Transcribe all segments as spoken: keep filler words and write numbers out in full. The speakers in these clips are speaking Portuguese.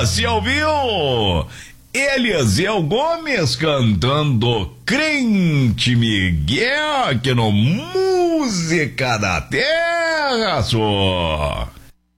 você ouviu? Eliezer Gomes cantando Crente Miguel aqui no Música da Terra, só.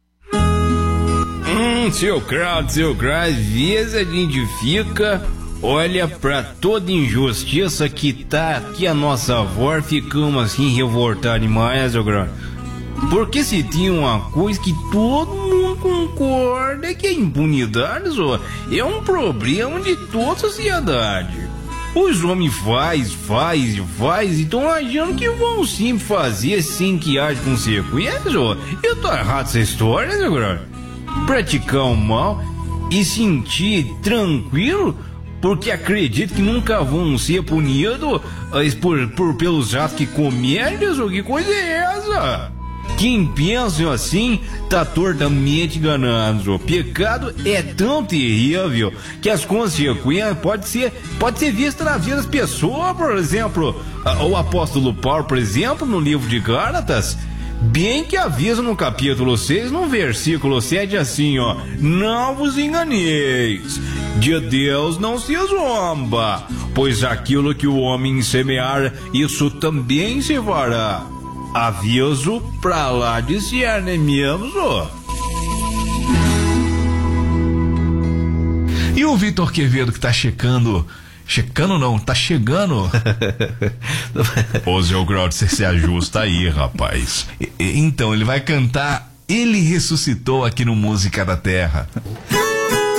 Hum, seu Crowd, seu Crowd, às vezes a gente fica, olha pra toda injustiça que tá aqui a nossa voz, ficamos assim revoltados demais, seu Crowd. Porque se tinha uma coisa que todo mundo concorda é que a impunidade, só, é um problema de toda a sociedade. Os homens faz, faz e faz e estão achando que vão sempre fazer sem que haja consequências, ó. Eu tô errado essa história, seu Crowd. Praticar o mal e sentir tranquilo porque acredito que nunca vão ser punidos por, por pelos atos que cometem, ou que coisa é essa? Quem pensa assim tá tortamente enganado. O pecado é tão terrível que as consequências podem ser, pode ser vistas na vida das pessoas. Por exemplo, o apóstolo Paulo, por exemplo, no livro de Gálatas, bem que avisa no capítulo seis, no versículo sete, assim, ó: não vos enganeis, de Deus não se zomba, pois aquilo que o homem semear, isso também se fará. Aviso pra lá de ser, né mesmo? E o Vitor Quevedo que tá checando, checando não, tá chegando. Ô, Zé Grau, você se ajusta aí, rapaz. E, então, ele vai cantar Ele Ressuscitou aqui no Música da Terra.